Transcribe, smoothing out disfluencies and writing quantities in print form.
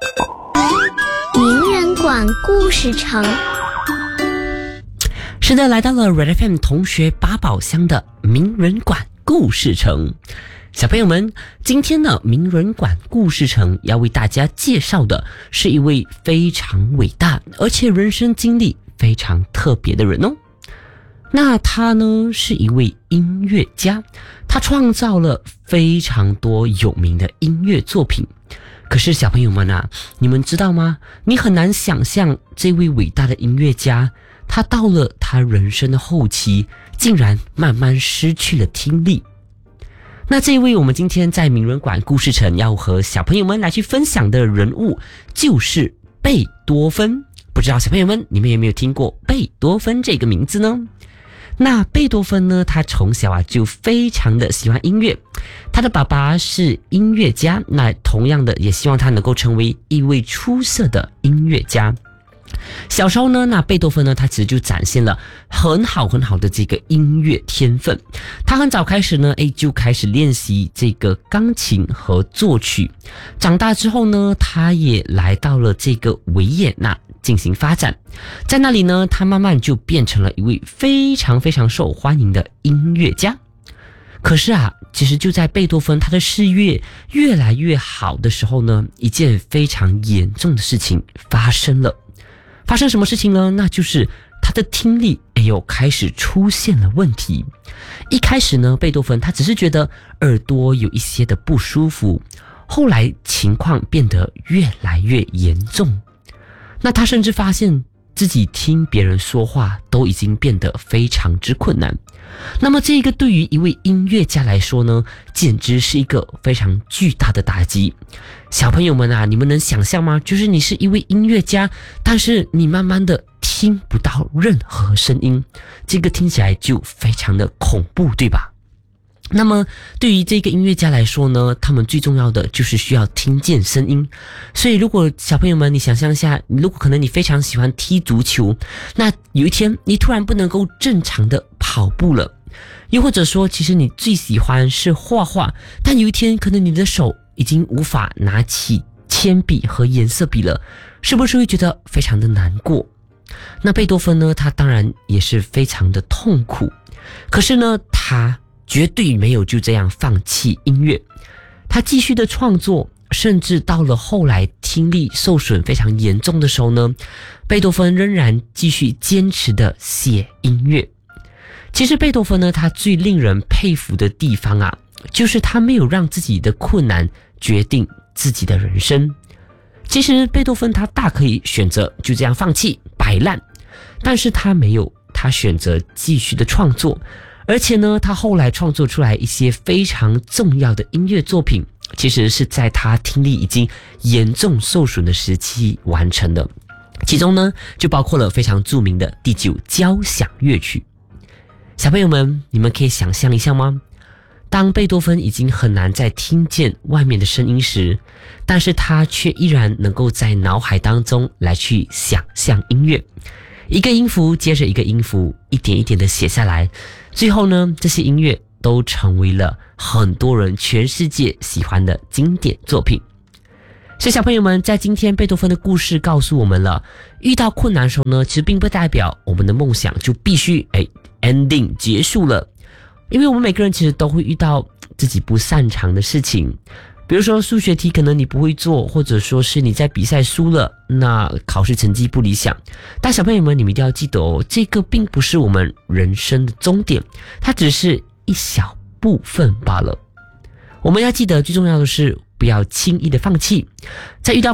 名人馆故事城。 是的，来到了 Red FM 同学八宝箱的名人馆故事城。小朋友们，今天的名人馆故事城要为大家介绍的是一位非常伟大而且人生经历非常特别的人哦。那他呢是一位音乐家，他创造了非常多有名的音乐作品。可是小朋友们啊，你们知道吗？你很难想象这位伟大的音乐家，他到了他人生的后期，竟然慢慢失去了听力。那这位我们今天在名人馆故事城要和小朋友们来去分享的人物，就是贝多芬。不知道小朋友们，你们有没有听过贝多芬这个名字呢？那贝多芬呢，他从小就非常的喜欢音乐，他的爸爸是音乐家，那同样的也希望他能够成为一位出色的音乐家。小时候呢，那贝多芬呢，他其实就展现了很好的这个音乐天分。他很早开始呢，就开始练习这个钢琴和作曲。长大之后呢，他也来到了这个维也纳进行发展。在那里呢，他慢慢就变成了一位非常受欢迎的音乐家。可是啊，其实就在贝多芬他的事业越来越好的时候呢，一件非常严重的事情发生了。发生什么事情呢？那就是他的听力开始出现了问题。一开始呢，贝多芬他只是觉得耳朵有一些的不舒服，后来情况变得越来越严重。那他甚至发现自己听别人说话都已经变得非常之困难。那么这个对于一位音乐家来说呢，简直是一个非常巨大的打击。小朋友们啊，你们能想象吗？就是你是一位音乐家，但是你慢慢的听不到任何声音，这个听起来就非常的恐怖，对吧？那么对于这个音乐家来说呢，他们最重要的就是需要听见声音。所以如果小朋友们你想象一下，如果可能你非常喜欢踢足球，那有一天你突然不能够正常的跑步了，又或者说其实你最喜欢是画画，但有一天可能你的手已经无法拿起铅笔和颜色笔了，是不是会觉得非常的难过？那贝多芬呢，他当然也是非常的痛苦，可是呢，他绝对没有就这样放弃音乐，他继续的创作，甚至到了后来听力受损非常严重的时候呢，贝多芬仍然继续坚持的写音乐。其实贝多芬呢，他最令人佩服的地方啊，就是他没有让自己的困难决定自己的人生。其实贝多芬他大可以选择就这样放弃摆烂，但是他没有，他选择继续的创作。而且呢，他后来创作出来一些非常重要的音乐作品，其实是在他听力已经严重受损的时期完成的。其中呢，就包括了非常著名的第9交响乐曲。小朋友们，你们可以想象一下吗？当贝多芬已经很难再听见外面的声音时，但是他却依然能够在脑海当中来去想象音乐，一个音符接着一个音符，一点一点的写下来，最后呢，这些音乐都成为了很多人全世界喜欢的经典作品。所以小朋友们，在今天贝多芬的故事告诉我们了，遇到困难的时候呢，其实并不代表我们的梦想就必须ending 结束了。因为我们每个人其实都会遇到自己不擅长的事情，比如说数学题可能你不会做，或者说是你在比赛输了，那考试成绩不理想。但小朋友们，你们一定要记得哦，这个并不是我们人生的终点，它只是一小部分罢了。我们要记得最重要的是不要轻易的放弃，在遇到